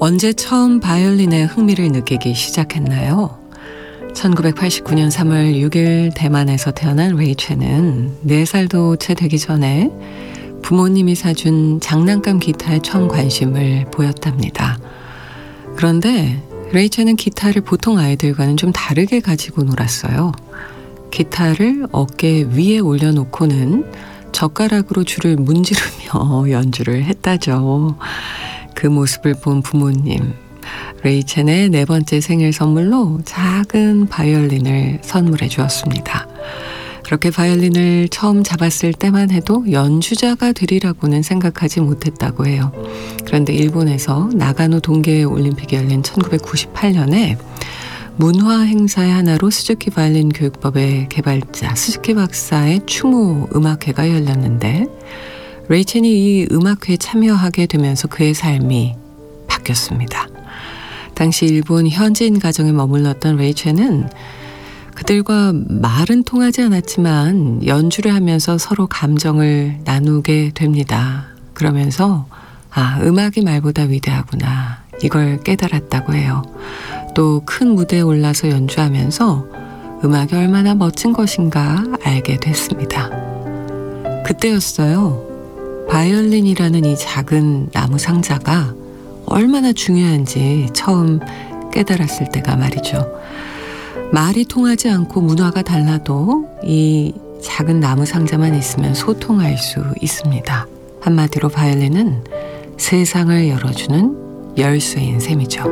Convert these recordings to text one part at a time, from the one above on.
언제 처음 바이올린에 흥미를 느끼기 시작했나요? 1989년 3월 6일 대만에서 태어난 레이첼은 4살도 채 되기 전에 부모님이 사준 장난감 기타에 처음 관심을 보였답니다. 그런데 레이첼은 기타를 보통 아이들과는 좀 다르게 가지고 놀았어요. 기타를 어깨 위에 올려놓고는 젓가락으로 줄을 문지르며 연주를 했다죠. 그 모습을 본 부모님, 레이첼의 4번째 생일 선물로 작은 바이올린을 선물해 주었습니다. 그렇게 바이올린을 처음 잡았을 때만 해도 연주자가 되리라고는 생각하지 못했다고 해요. 그런데 일본에서 나가노 동계올림픽이 열린 1998년에 문화 행사의 하나로 스즈키 바이올린 교육법의 개발자 스즈키 박사의 추모 음악회가 열렸는데 레이첼이 이 음악회에 참여하게 되면서 그의 삶이 바뀌었습니다. 당시 일본 현지인 가정에 머물렀던 레이첼은 그들과 말은 통하지 않았지만 연주를 하면서 서로 감정을 나누게 됩니다. 그러면서 음악이 말보다 위대하구나 이걸 깨달았다고 해요. 또 큰 무대에 올라서 연주하면서 음악이 얼마나 멋진 것인가 알게 됐습니다. 그때였어요. 바이올린이라는 이 작은 나무 상자가 얼마나 중요한지 처음 깨달았을 때가 말이죠. 말이 통하지 않고 문화가 달라도 이 작은 나무 상자만 있으면 소통할 수 있습니다. 한마디로 바이올린은 세상을 열어주는 열쇠인 셈이죠.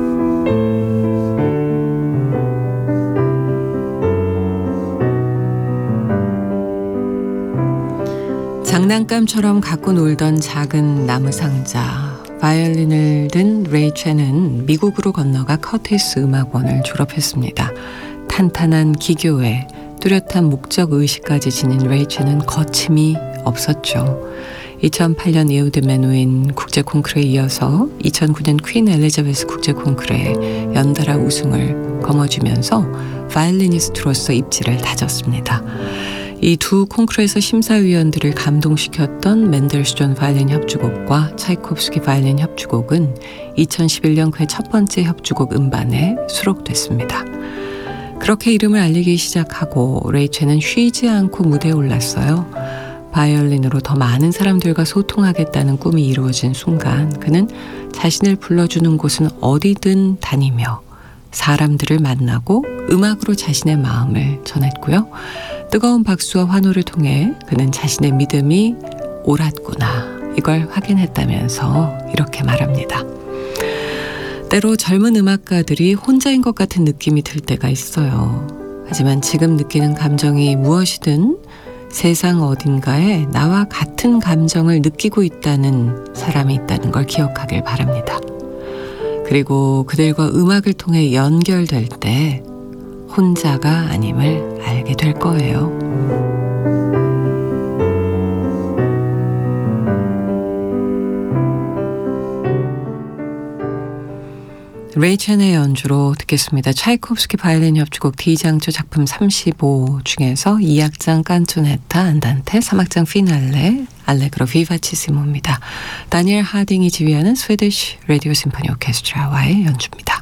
장난감처럼 갖고 놀던 작은 나무 상자. 바이올린을 든 레이첼은 미국으로 건너가 커티스 음악원을 졸업했습니다. 탄탄한 기교에 뚜렷한 목적 의식까지 지닌 레이첼은 거침이 없었죠. 2008년 이후드 맨윈 국제 콩쿠르에 이어서 2009년 퀸 엘리자베스 국제 콩쿠르에 연달아 우승을 거머쥐면서 바이올리니스트로서 입지를 다졌습니다. 이 두 콩쿠르에서 심사위원들을 감동시켰던 멘델스존 바이올린 협주곡과 차이콥스키 바이올린 협주곡은 2011년 그의 첫 번째 협주곡 음반에 수록됐습니다. 그렇게 이름을 알리기 시작하고 레이첼은 쉬지 않고 무대에 올랐어요. 바이올린으로 더 많은 사람들과 소통하겠다는 꿈이 이루어진 순간 그는 자신을 불러주는 곳은 어디든 다니며 사람들을 만나고 음악으로 자신의 마음을 전했고요. 뜨거운 박수와 환호를 통해 그는 자신의 믿음이 옳았구나 이걸 확인했다면서 이렇게 말합니다. 때로 젊은 음악가들이 혼자인 것 같은 느낌이 들 때가 있어요. 하지만 지금 느끼는 감정이 무엇이든 세상 어딘가에 나와 같은 감정을 느끼고 있다는 사람이 있다는 걸 기억하길 바랍니다. 그리고 그들과 음악을 통해 연결될 때 혼자가 아님을 알게 될 거예요. 레이첼의 연주로 듣겠습니다. 차이콥스키 바이올린 협주곡 D장조 작품 35 중에서 2악장 칸조네타 안단테, 3악장 피날레 알레그로 비바치시모입니다. 다니엘 하딩이 지휘하는 스웨디시 라디오 심포니 오케스트라와의 연주입니다.